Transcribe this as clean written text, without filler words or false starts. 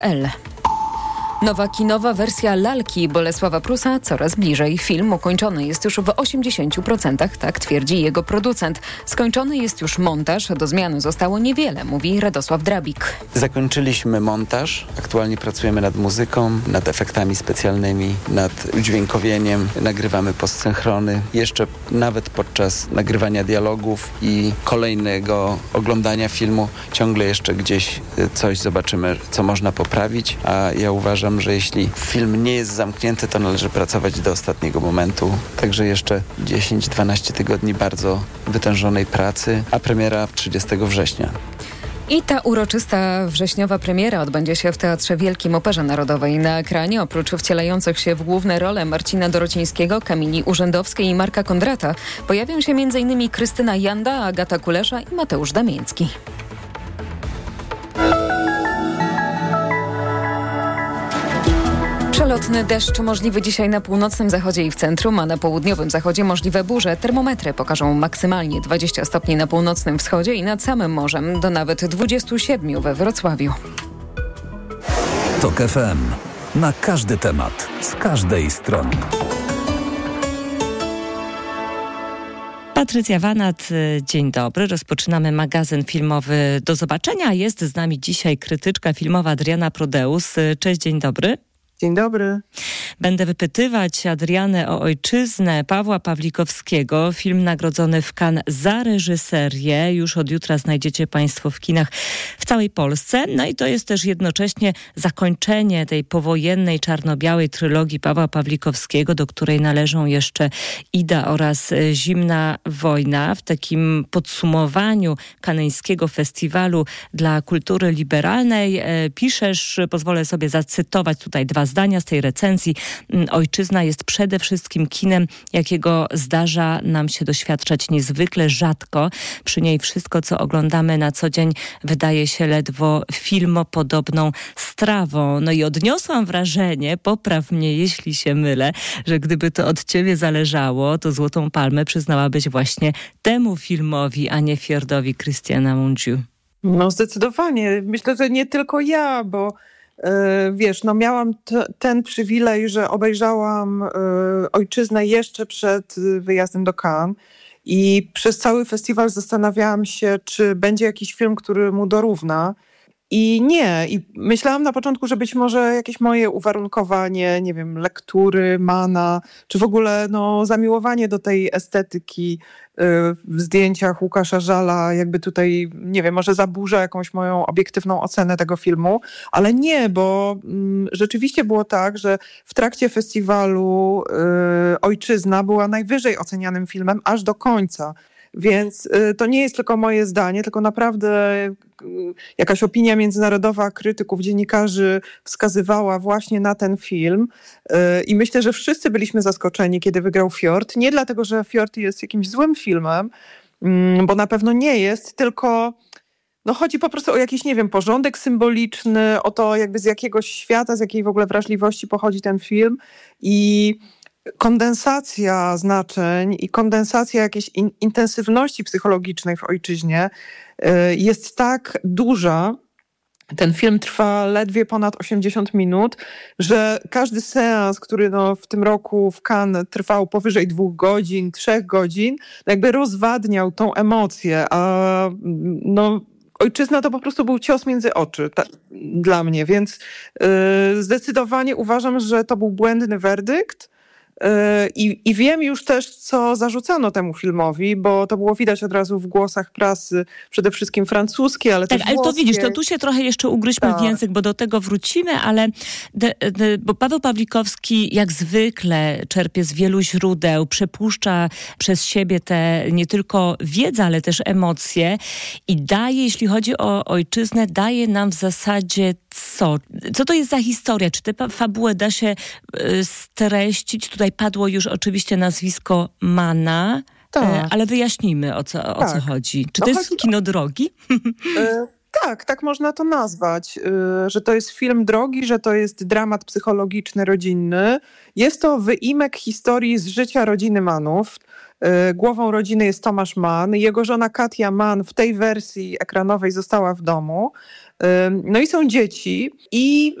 L. Nowa kinowa wersja Lalki Bolesława Prusa coraz bliżej. Film ukończony jest już w 80%, tak twierdzi jego producent. Skończony jest już montaż, do zmian zostało niewiele, mówi Radosław Drabik. Zakończyliśmy montaż, aktualnie pracujemy nad muzyką, nad efektami specjalnymi, nad udźwiękowieniem, nagrywamy postsynchrony. Jeszcze nawet podczas nagrywania dialogów i kolejnego oglądania filmu ciągle jeszcze gdzieś coś zobaczymy, co można poprawić, a ja uważam, że jeśli film nie jest zamknięty, to należy pracować do ostatniego momentu. Także jeszcze 10-12 tygodni bardzo wytężonej pracy, a premiera 30 września. I ta uroczysta wrześniowa premiera odbędzie się w Teatrze Wielkim Operze Narodowej. Na ekranie oprócz wcielających się w główne role Marcina Dorocińskiego, Kamili Urzędowskiej i Marka Kondrata pojawią się m.in. Krystyna Janda, Agata Kulesza i Mateusz Damiński. Przelotny deszcz możliwy dzisiaj na północnym zachodzie i w centrum, a na południowym zachodzie możliwe burze. Termometry pokażą maksymalnie 20 stopni na północnym wschodzie i nad samym morzem do nawet 27 we Wrocławiu. TOK FM. Na każdy temat, z każdej strony. Patrycja Wanat, dzień dobry. Rozpoczynamy magazyn filmowy Do Zobaczenia. Jest z nami dzisiaj krytyczka filmowa Adriana Prodeus. Cześć, dzień dobry. Dzień dobry. Będę wypytywać Adrianę o Ojczyznę Pawła Pawlikowskiego. Film nagrodzony w Cannes za reżyserię. Już od jutra znajdziecie Państwo w kinach w całej Polsce. No i to jest też jednocześnie zakończenie tej powojennej czarno-białej trylogii Pawła Pawlikowskiego, do której należą jeszcze Ida oraz Zimna wojna. W takim podsumowaniu kaneńskiego festiwalu dla kultury liberalnej piszesz, pozwolę sobie zacytować tutaj dwa zdania z tej recenzji. Ojczyzna jest przede wszystkim kinem, jakiego zdarza nam się doświadczać niezwykle rzadko. Przy niej wszystko, co oglądamy na co dzień, wydaje się ledwo filmopodobną strawą. No i odniosłam wrażenie, popraw mnie, jeśli się mylę, że gdyby to od ciebie zależało, to Złotą Palmę przyznałabyś właśnie temu filmowi, a nie Fjordowi Christiana Mungiu. No zdecydowanie. Myślę, że nie tylko ja, bo wiesz, no miałam ten przywilej, że obejrzałam Ojczyznę jeszcze przed wyjazdem do Cannes i przez cały festiwal zastanawiałam się, czy będzie jakiś film, który mu dorówna. I nie. I myślałam na początku, że być może jakieś moje uwarunkowanie, nie wiem, lektury, Mana, czy w ogóle zamiłowanie do tej estetyki w zdjęciach Łukasza Żala jakby tutaj, nie wiem, może zaburza jakąś moją obiektywną ocenę tego filmu, ale nie, bo rzeczywiście było tak, że w trakcie festiwalu Ojczyzna była najwyżej ocenianym filmem aż do końca. Więc to nie jest tylko moje zdanie, tylko naprawdę jakaś opinia międzynarodowa krytyków, dziennikarzy wskazywała właśnie na ten film. I myślę, że wszyscy byliśmy zaskoczeni, kiedy wygrał Fjord. Nie dlatego, że Fjord jest jakimś złym filmem, bo na pewno nie jest, tylko chodzi po prostu o jakiś, nie wiem, porządek symboliczny, o to jakby z jakiegoś świata, z jakiej w ogóle wrażliwości pochodzi ten film i kondensacja znaczeń i kondensacja jakiejś intensywności psychologicznej w Ojczyźnie jest tak duża. Ten film trwa ledwie ponad 80 minut, że każdy seans, który w tym roku w Cannes trwał powyżej 2 godzin, 3 godzin, jakby rozwadniał tą emocję, a Ojczyzna to po prostu był cios między oczy dla mnie, więc zdecydowanie uważam, że to był błędny werdykt. I wiem już też, co zarzucano temu filmowi, bo to było widać od razu w głosach prasy, przede wszystkim francuskiej, ale też ale włoskiej. To widzisz, to tu się trochę jeszcze ugryźmy w język, bo do tego wrócimy, ale bo Paweł Pawlikowski jak zwykle czerpie z wielu źródeł, przepuszcza przez siebie te nie tylko wiedzę, ale też emocje i daje, jeśli chodzi o Ojczyznę, daje nam w zasadzie co? Co to jest za historia? Czy tę fabułę da się streścić? Tutaj padło już oczywiście nazwisko Mana, ale wyjaśnijmy, o co chodzi. Czy to jest kino drogi? Tak można to nazwać, że to jest film drogi, że to jest dramat psychologiczny, rodzinny. Jest to wyimek historii z życia rodziny Manów. Głową rodziny jest Tomasz Mann. Jego żona Katia Mann w tej wersji ekranowej została w domu. No i są dzieci i